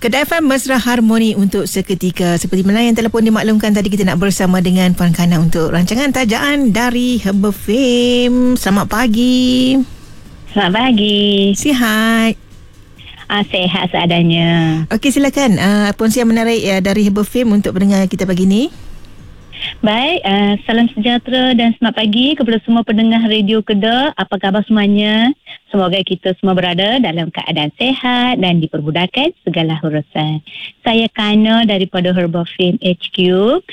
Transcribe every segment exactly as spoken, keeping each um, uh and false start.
Kedai F M Mesra Harmoni untuk seketika. Seperti mana yang telefon dimaklumkan tadi, kita nak bersama dengan Puan Kana untuk rancangan tajaan dari Herbal Fame. Selamat pagi. Selamat pagi. Sihat? Ah, sehat seadanya. Okey, silakan uh, perkongsian menarik uh, dari Herbal Fame untuk pendengar kita pagi ni. Baik, uh, salam sejahtera dan selamat pagi kepada semua pendengar Radio Kedah. Apa khabar semuanya? Semoga kita semua berada dalam keadaan sehat dan dipermudahkan segala urusan. Saya Kana daripada Herbal Fame H Q.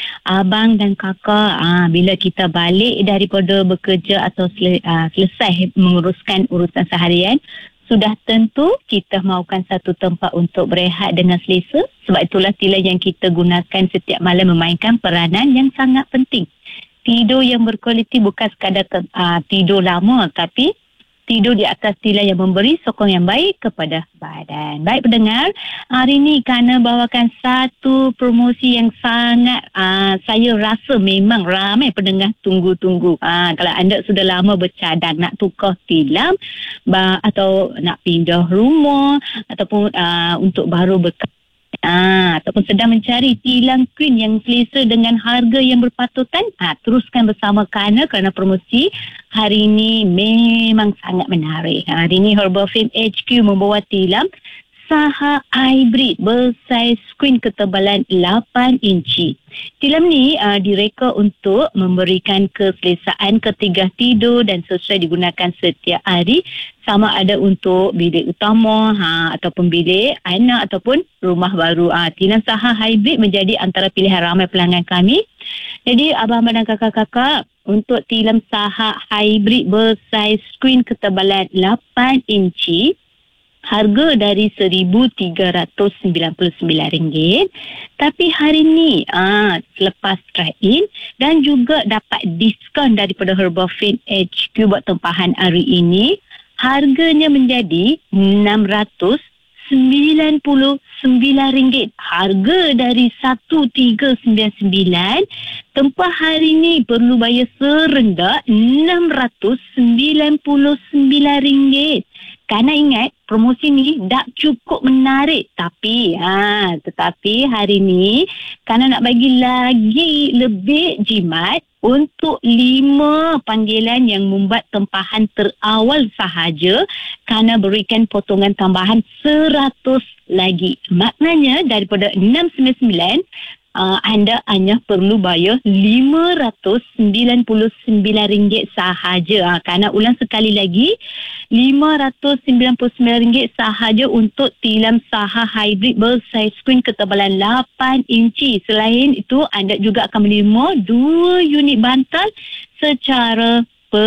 Abang dan kakak, uh, bila kita balik daripada bekerja atau sel- uh, selesai menguruskan urusan seharian, sudah tentu kita mahukan satu tempat untuk berehat dengan selesa. Sebab itulah tilam yang kita gunakan setiap malam memainkan peranan yang sangat penting. Tidur yang berkualiti bukan sekadar uh, tidur lama, tapi tidur di atas tilam yang memberi sokong yang baik kepada badan. Baik pendengar, hari ini Kana bawakan satu promosi yang sangat uh, saya rasa memang ramai pendengar tunggu-tunggu. Uh, kalau anda sudah lama bercadang nak tukar tilam bah, atau nak pindah rumah ataupun uh, untuk baru bekas, Ah, ataupun sedang mencari tilam queen yang selesa dengan harga yang berpatutan, ah, teruskan bersama Kana kerana promosi hari ini memang sangat menarik. Hari ini Herbal Fame H Q membawa tilam Saha Hybrid bersaiz screen ketebalan lapan inci. Tilam ni uh, direka untuk memberikan keselesaan ketika tidur dan sesuai digunakan setiap hari, sama ada untuk bilik utama ha, ataupun bilik anak ataupun rumah baru. Ha, tilam Saha Hybrid menjadi antara pilihan ramai pelanggan kami. Jadi abang-abang dan kakak-kakak, untuk tilam Saha Hybrid bersaiz screen ketebalan lapan inci, harga dari seribu tiga ratus sembilan puluh sembilan ringgit. Tapi hari ni ah, selepas trade-in dan juga dapat diskaun daripada Herbal Fame H Q buat tempahan hari ini, harganya menjadi enam ratus sembilan puluh sembilan ringgit. Harga dari seribu tiga ratus sembilan puluh sembilan, tempah hari ini perlu bayar serendah enam ratus sembilan puluh sembilan ringgit. Karena ingat, promosi ni tak cukup menarik. Tapi, ha, tetapi hari ni, Kana nak bagi lagi lebih jimat untuk lima panggilan yang membuat tempahan terawal sahaja. Kana berikan potongan tambahan seratus lagi. Maknanya, daripada enam ratus sembilan puluh sembilan, Uh, anda hanya perlu bayar lima ratus sembilan puluh sembilan ringgit sahaja. Uh, Karena ulang sekali lagi, lima ratus sembilan puluh sembilan ringgit sahaja untuk tilam Saha Hybrid bersaiz screen ketebalan lapan inci. Selain itu, anda juga akan menerima dua unit bantal secara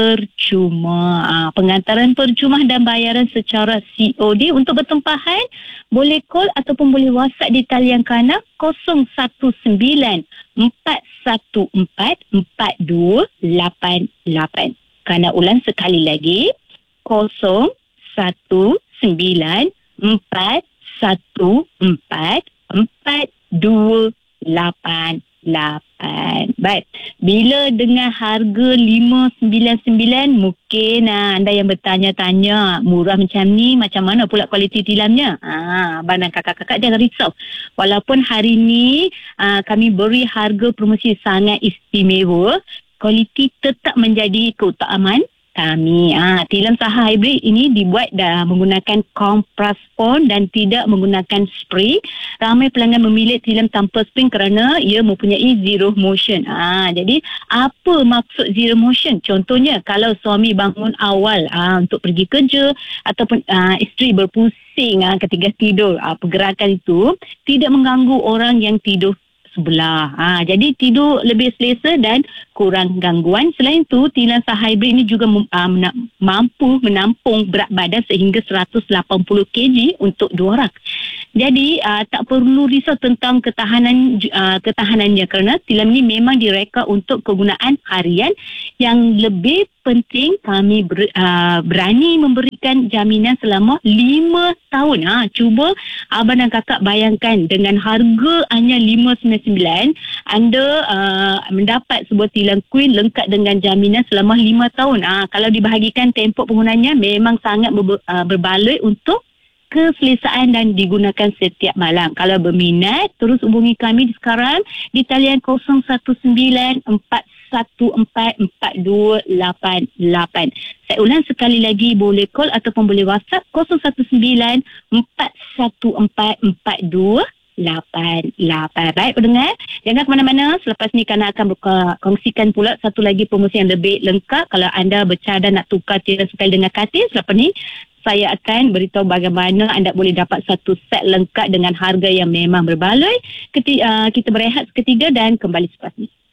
percuma. Ha, pengantaran percuma dan bayaran secara C O D. Untuk bertempahan, boleh call ataupun boleh WhatsApp di talian Kana kosong satu sembilan empat satu empat empat dua lapan lapan. Kana ulang sekali lagi, kosong satu sembilan empat satu empat empat dua lapan lapan. Baik, bila dengan harga lima ratus sembilan puluh sembilan, mungkin ah, anda yang bertanya-tanya, murah macam ni, macam mana pula kualiti tilamnya? Ah, abang dan kakak-kakak jangan risau. Walaupun hari ni ah, kami beri harga promosi sangat istimewa, kualiti tetap menjadi keutamaan kami. Ah, tilam Saha Hybrid ini dibuat dah menggunakan kompres on dan tidak menggunakan spray. Ramai pelanggan memilih tilam tanpa spring kerana ia mempunyai zero motion. Ah, jadi apa maksud zero motion? Contohnya kalau suami bangun awal ah, untuk pergi kerja ataupun ah, isteri berpusing ah, ketika tidur, ah, pergerakan itu tidak mengganggu orang yang tidur sebelah. Ha, jadi tidur lebih selesa dan kurang gangguan. Selain itu, tilam Saha Hybrid ini juga uh, mampu menampung berat badan sehingga seratus lapan puluh kilogram untuk dua orang. Jadi uh, tak perlu risau tentang ketahanan uh, ketahanannya kerana tilam ini memang direka untuk kegunaan harian. Yang lebih penting, kami ber, uh, berani memberikan jaminan selama lima tahun. Ha, cuba abang dan kakak bayangkan, dengan harga hanya lima ratus sembilan puluh sembilan, anda uh, mendapat sebuah tilam queen lengkap dengan jaminan selama lima tahun. Ha, kalau dibahagikan tempoh penggunaannya, memang sangat ber, uh, berbaloi untuk keselesaan dan digunakan setiap malam. Kalau berminat, terus hubungi kami di sekarang di talian kosong satu sembilan empat satu empat empat dua lapan lapan. Saya ulang sekali lagi, boleh call ataupun boleh WhatsApp kosong satu sembilan empat satu empat empat dua lapan lapan. Baik pendengar, jangan ke mana-mana. Selepas ni Kana akan buka, kongsikan pula satu lagi promosi yang lebih lengkap. Kalau anda bercadang nak tukar tirai sekali dengan katil, selepas ni saya akan beritahu bagaimana anda boleh dapat satu set lengkap dengan harga yang memang berbaloi. Keti, uh, kita berehat seketika dan kembali selepas ni.